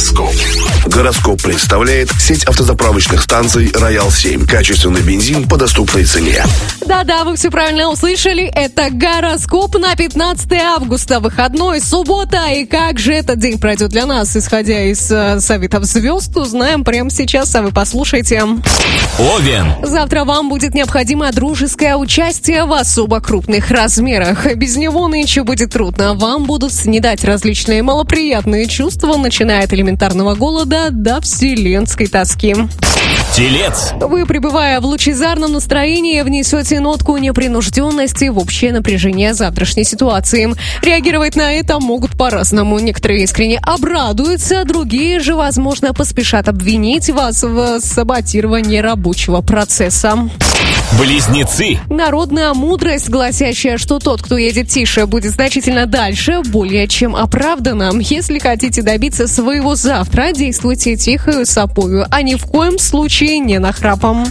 Гороскоп. Гороскоп представляет сеть автозаправочных станций «Роял-7». Качественный бензин по доступной цене. Да-да, вы все правильно услышали. Это гороскоп на 15 августа, выходной, суббота. И как же этот день пройдет для нас, исходя из советов звезд, узнаем прямо сейчас, а вы послушайте. Овен. Завтра вам будет необходимо дружеское участие в особо крупных размерах. Без него нынче будет трудно. Вам будут снедать различные малоприятные чувства, начиная от элементарного голода до вселенской тоски. Телец. Вы, пребывая в лучезарном настроении, внесете нотку непринужденности в общее напряжение завтрашней ситуации. Реагировать на это могут по-разному. Некоторые искренне обрадуются, другие же, возможно, поспешат обвинить вас в саботировании рабочего процесса. Близнецы. Народная мудрость, гласящая, что тот, кто едет тише, будет значительно дальше, более чем оправдана. Если хотите добиться своего завтра, действуйте тихою сапою, а ни в коем случае не нахрапом.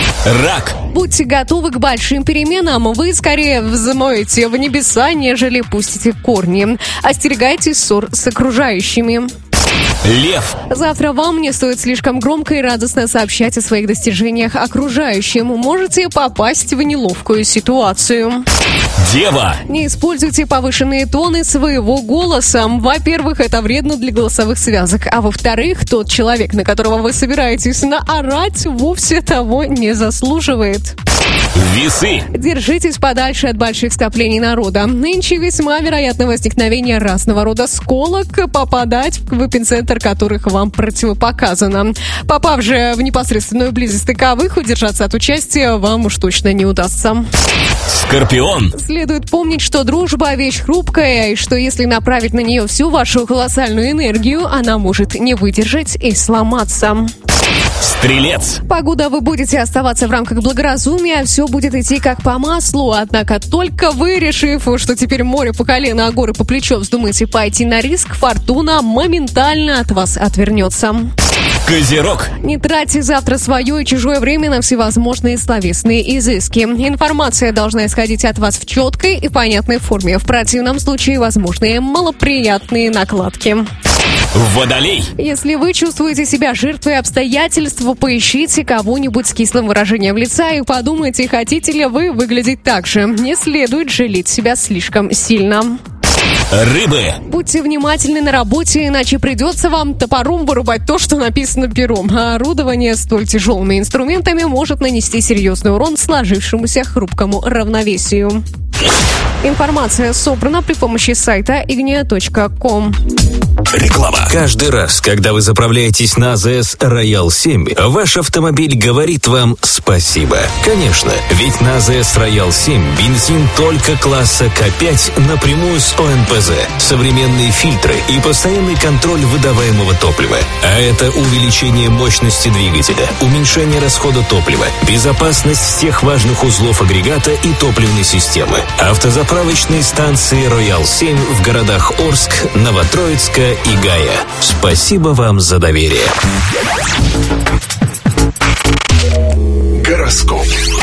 Рак. Будьте готовы к большим переменам. Вы скорее взмоете в небеса, нежели пустите корни. Остерегайтесь ссор с окружающими. Лев. Завтра вам не стоит слишком громко и радостно сообщать о своих достижениях окружающим. Можете попасть в неловкую ситуацию. Дева. Не используйте повышенные тоны своего голоса. Во-первых, это вредно для голосовых связок. А во-вторых, тот человек, на которого вы собираетесь наорать, вовсе того не заслуживает. Весы. Держитесь подальше от больших скоплений народа. Нынче весьма вероятно возникновение разного рода сколок, попадать в эпицентр которых вам противопоказано. Попав же в непосредственную близость таковых, удержаться от участия вам уж точно не удастся. Скорпион. Следует помнить, что дружба – вещь хрупкая, и что если направить на нее всю вашу колоссальную энергию, она может не выдержать и сломаться. Стрелец. Погода, вы будете оставаться в рамках благоразумия, все будет идти как по маслу. Однако только вы, решив, что теперь море по колено, а горы по плечо, вздумаете пойти на риск, фортуна моментально от вас отвернется. Козерог. Не тратьте завтра свое и чужое время на всевозможные словесные изыски. Информация должна исходить от вас в четкой и понятной форме. В противном случае возможны малоприятные накладки. Водолей. Если вы чувствуете себя жертвой обстоятельств, поищите кого-нибудь с кислым выражением лица и подумайте, хотите ли вы выглядеть так же. Не следует жалеть себя слишком сильно. Рыбы. Будьте внимательны на работе, иначе придется вам топором вырубать то, что написано пером. А орудование столь тяжелыми инструментами может нанести серьезный урон сложившемуся хрупкому равновесию. Информация собрана при помощи сайта ignia.com. Реклама. Каждый раз, когда вы заправляетесь на АЗС «Роял-7», ваш автомобиль говорит вам спасибо. Конечно, ведь на АЗС «Роял-7» бензин только класса К5 напрямую с ОНПЗ, современные фильтры и постоянный контроль выдаваемого топлива. А это увеличение мощности двигателя, уменьшение расхода топлива, безопасность всех важных узлов агрегата и топливной системы. Автозаправочные станции «Роял-7» в городах Орск, Новотроицка и Гая. Спасибо вам за доверие. Гороскоп.